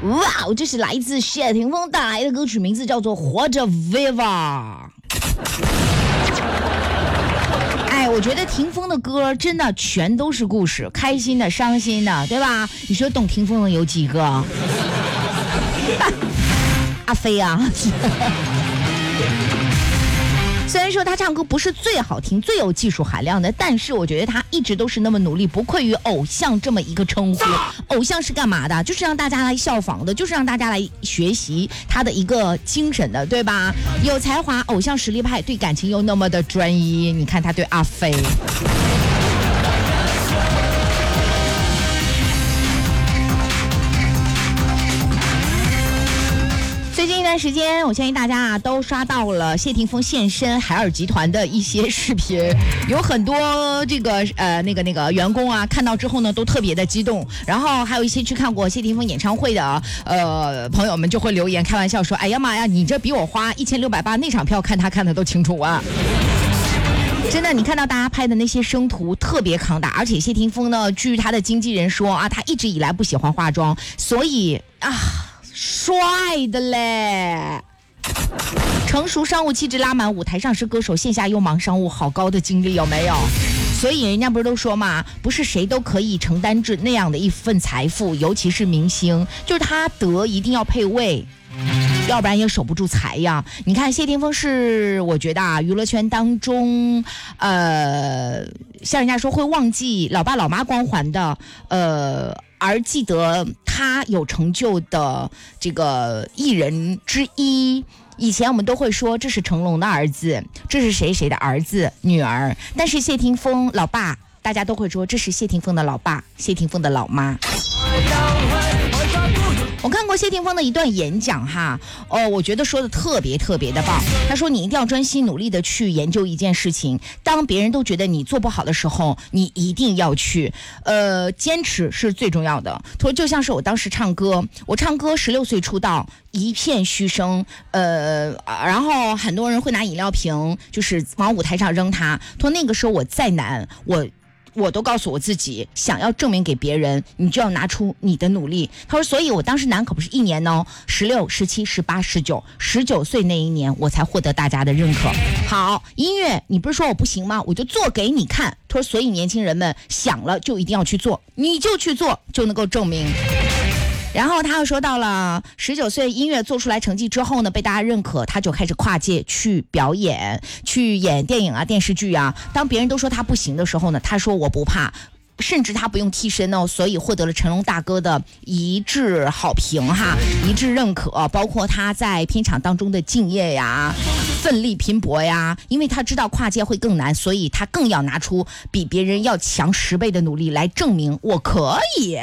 哇，这是来自谢霆锋带来的歌曲，名字叫做《活着 Viva》。哎，我觉得霆锋的歌真的全都是故事，开心的、伤心的，对吧？你说懂霆锋的有几个？阿飞啊。虽然说他唱歌不是最好听、最有技术含量的，但是我觉得他一直都是那么努力，不愧于偶像这么一个称呼。偶像是干嘛的？就是让大家来效仿的，就是让大家来学习他的一个精神的，对吧？有才华，偶像实力派，对感情又那么的专一。你看他对阿飞。最近一段时间，我相信大家都刷到了谢霆锋现身海尔集团的一些视频，有很多这个员工啊，看到之后呢都特别的激动，然后还有一些去看过谢霆锋演唱会的朋友们就会留言开玩笑说：“哎呀妈呀，你这比我花1680那场票看他看的都清楚啊！”真的，你看到大家拍的那些生图特别抗打，而且谢霆锋呢，据他的经纪人说啊，他一直以来不喜欢化妆，所以啊。帅的嘞，成熟商务气质拉满，舞台上是歌手，线下又忙商务，好高的经历有没有？所以人家不是都说嘛，不是谁都可以承担着那样的一份财富，尤其是明星，就是他德一定要配位，要不然也守不住财呀。你看谢霆锋是我觉得啊，娱乐圈当中像人家说会忘记老爸老妈光环的而记得他有成就的这个艺人之一。以前我们都会说这是成龙的儿子，这是谁谁的儿子女儿，但是谢霆锋老爸大家都会说这是谢霆锋的老爸，谢霆锋的老妈。我看过谢霆锋的一段演讲哈，我觉得说的特别特别的棒。他说你一定要专心努力的去研究一件事情，当别人都觉得你做不好的时候，你一定要去，坚持是最重要的。他说就像是我当时唱歌，我唱歌16岁出道，一片嘘声，然后很多人会拿饮料瓶就是往舞台上扔他。他说那个时候我再难，我都告诉我自己，想要证明给别人，你就要拿出你的努力。他说，所以我当时难可不是1年哦，16、17、18、19岁那一年，我才获得大家的认可。好，音乐你不是说我不行吗？我就做给你看。他说，所以年轻人们想了就一定要去做，你就去做，就能够证明。然后他又说到了19岁音乐做出来成绩之后呢，被大家认可，他就开始跨界去表演，去演电影啊、电视剧啊。当别人都说他不行的时候呢，他说我不怕，甚至他不用替身哦，所以获得了成龙大哥的一致好评哈，一致认可。包括他在片场当中的敬业呀、奋力拼搏呀，因为他知道跨界会更难，所以他更要拿出比别人要强10倍的努力来证明我可以。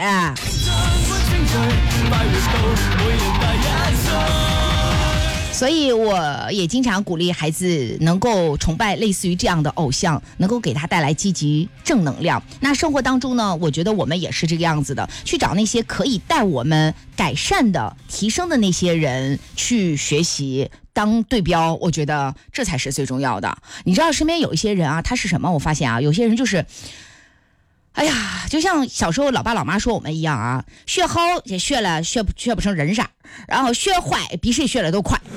所以我也经常鼓励孩子能够崇拜类似于这样的偶像，能够给他带来积极正能量。那生活当中呢，我觉得我们也是这个样子的，去找那些可以带我们改善的、提升的那些人去学习当对标，我觉得这才是最重要的。你知道身边有一些人啊，他是什么？我发现啊，有些人就是哎呀，就像小时候老爸老妈说我们一样啊，学好也学了学不成人啥，然后学坏比谁学的都快。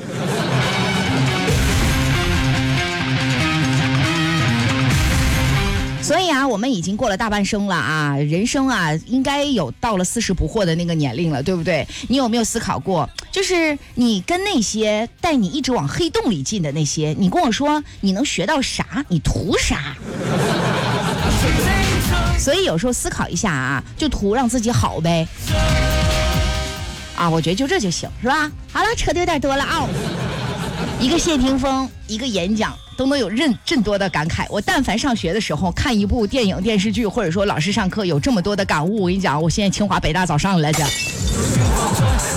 所以啊，我们已经过了大半生了啊，人生啊，应该有到了40不惑的那个年龄了，对不对？你有没有思考过，就是你跟那些带你一直往黑洞里进的那些，你跟我说你能学到啥？你图啥？所以有时候思考一下啊，就图让自己好呗。啊，我觉得就这就行，是吧？好了，扯得有点多了啊。一个谢霆锋，一个演讲，都能有这多的感慨。我但凡上学的时候看一部电影、电视剧，或者说老师上课有这么多的感悟，我跟你讲，我现在清华北大早上来着。